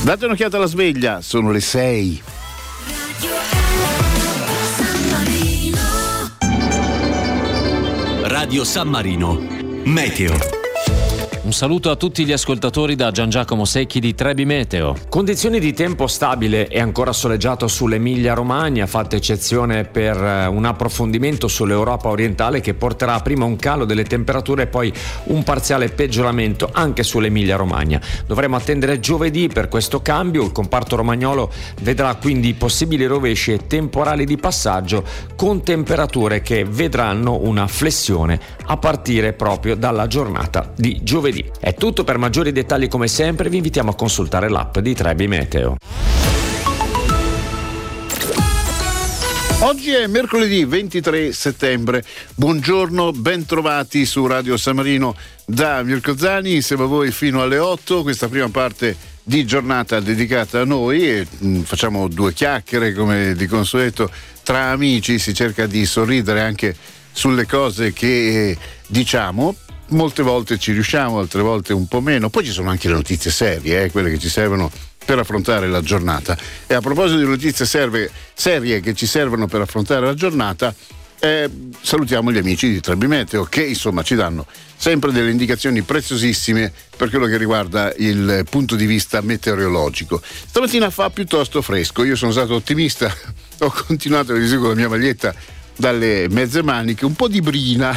Date un'occhiata alla sveglia, sono le 6. Radio San Marino, Meteo. Un saluto a tutti gli ascoltatori da Gian Giacomo Secchi di Trebi Meteo. Condizioni di tempo stabile e ancora soleggiato sull'Emilia Romagna, fatta eccezione per un approfondimento sull'Europa orientale che porterà prima un calo delle temperature e poi un parziale peggioramento anche sull'Emilia Romagna. Dovremo attendere giovedì per questo cambio. Il comparto romagnolo vedrà quindi possibili rovesci e temporali di passaggio con temperature che vedranno una flessione a partire proprio dalla giornata di giovedì. È tutto. Per maggiori dettagli, come sempre, vi invitiamo a consultare l'app di Trebi Meteo. Oggi è mercoledì 23 settembre. Buongiorno, ben trovati su Radio San Marino da Mirko Zani, insieme a voi fino alle 8. Questa prima parte di giornata dedicata a noi e facciamo due chiacchiere come di consueto tra amici. Si cerca di sorridere anche sulle cose che diciamo. Molte volte ci riusciamo, altre volte un po' meno. Poi ci sono anche le notizie serie, quelle che ci servono per affrontare la giornata. E a proposito di notizie serie che ci servono per affrontare la giornata, salutiamo gli amici di Trebi Meteo che insomma ci danno sempre delle indicazioni preziosissime per quello che riguarda il punto di vista meteorologico. Stamattina fa piuttosto fresco, io sono stato ottimista, ho continuato a con la mia maglietta dalle mezze maniche, un po' di brina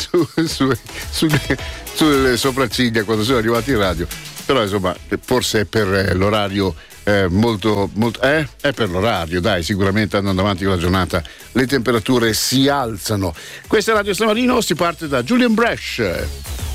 sulle sopracciglia quando sono arrivati in radio, però insomma forse è per l'orario è per l'orario, dai, sicuramente andando avanti con la giornata le temperature si alzano. Questa è Radio San Marino, si parte da Julian Brash.